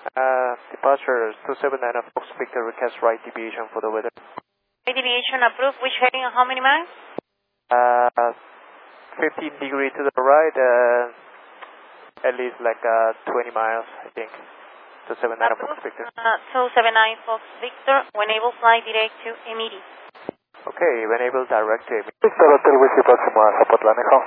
Departure 279 of Fox Victor, request right deviation for the weather. Right deviation approved. Which heading and how many miles? 15 degree to the right, at least like 20 miles, I think. 279 of Fox Victor. 279 Fox Victor, when able fly direct to Emiri. Okay, when able direct to Emiri. Victor Hotel Whisky próximo a Zapotlán, Ejo.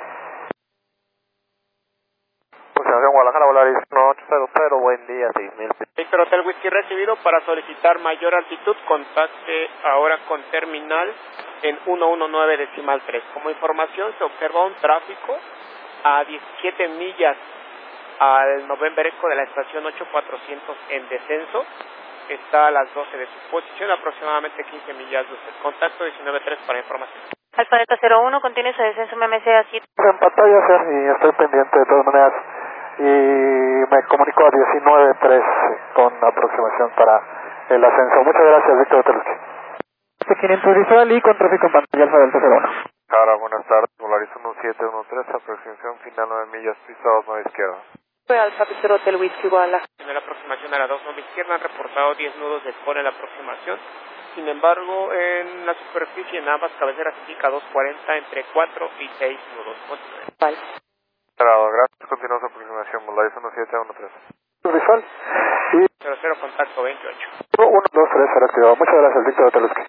Aproximación Guadalajara, Volaris 180, buen día, 6000. Victor Hotel Whisky recibido. Para solicitar mayor altitud, contacte ahora con terminal en 119.3. Como información, se observa un tráfico a 17 millas al November Echo de la estación 8400 en descenso. Está a las 12 de su posición, aproximadamente 15 millas de usted. Contacto 193 para información. Alfa Delta 01, contiene su descenso MMCA 7. En pantalla, sir, y estoy pendiente de todas maneras. Y me comunico a 19.3 con aproximación para el ascenso. Muchas gracias, Víctor Hotel Whisky. 500 visual y con tráfico en pantalla Alfa Delta 01. Ahora, buenas tardes, Volaris 1713, aproximación final 9 millas, pista 29 izquierda. Alfa Victor Hotel Whisky Guadalajara. En la aproximación a la 29 izquierda han reportado 10 nudos de escoria en la aproximación. Sin embargo, en la superficie en ambas cabeceras indica 240 entre 4 y 6 nudos. Vale. Claro, gracias. Continuamos aproximación, Volaris 1713. Visual y 00 contacto 28. 1, 2, 3, será activado. Muchas gracias, Víctor Hotel Whisky.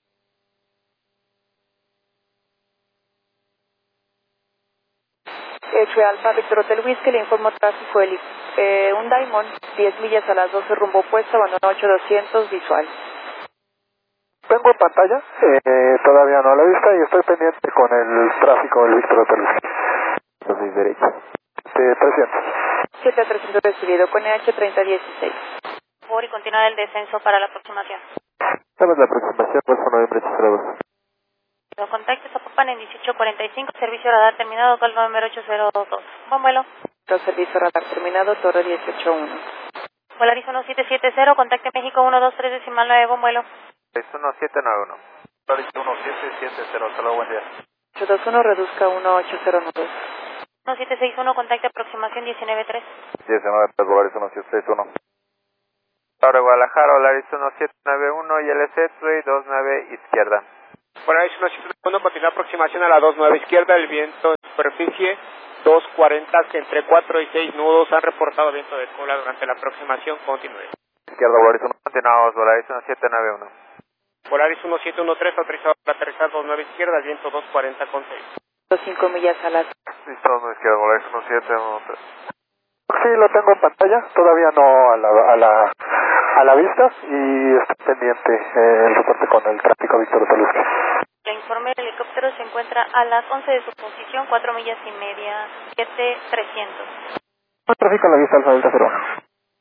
Alfa Victor Hotel Whisky, le informo tráfico un Diamond, 10 millas a las 12, rumbo opuesto, abandona 8200, visual. Tengo en pantalla, todavía no la he visto y estoy pendiente con el tráfico del Víctor Hotel Whisky. Entonces, derecha. 300. 7300 recibido con EH 3016. Por y continuar el descenso para la aproximación. Damos la aproximación, Golfo Noviembre 82. Los contactos a Zapopan en 1845, servicio radar terminado, Golfo número 802. Buen vuelo. Servicio radar terminado, Torre 181. Volaris 1770, contacte México 123.9, buen vuelo. 1791. Volaris 1770, hasta luego, buen día. 821, reduzca 1809. 1761, contacte aproximación 19.3. 19, Volaris 1761. Ahora, Guadalajara, Volaris 1791 y LC 29 izquierda. Volaris 1791, continúa aproximación a la 29 izquierda, el viento en superficie 240 entre 4 y 6 nudos, han reportado viento de cola durante la aproximación, continúe. Izquierda, Volaris 1, continuamos, Volaris 1791. Volaris 1713, autorizado para aterrizar 29 izquierda, el viento 240 con 6. 5 millas a las... Listo, 2 izquierda, Volaris 1713. Sí, lo tengo en pantalla, todavía no a la vista y estoy pendiente el reporte con el tráfico Víctor Hotel Whisky. El informe del helicóptero se encuentra a las 11 de su posición, 4 millas y media, 7300. Tráfico a la vista Alfa Delta 01.